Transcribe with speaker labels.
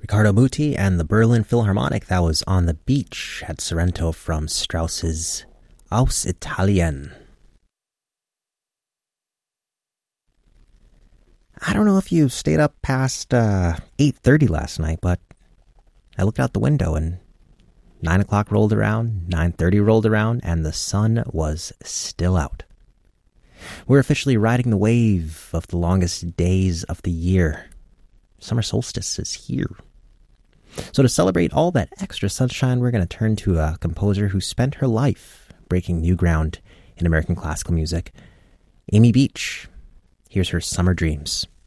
Speaker 1: Riccardo Muti and the Berlin Philharmonic. That was On the Beach at Sorrento from Strauss's Aus Italien. I don't know if you stayed up past 8:30 last night, but I looked out the window and 9 o'clock rolled around, 9:30 rolled around, and the sun was still out. We're officially riding the wave of the longest days of the year. Summer solstice is here. So to celebrate all that extra sunshine, we're going to turn to a composer who spent her life breaking new ground in American classical music, Amy Beach. Here's her Summer Dreams.